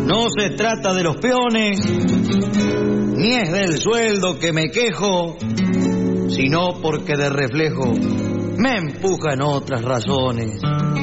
No se trata de los peones, ni es del sueldo que me quejo, sino porque de reflejo me empujan otras razones.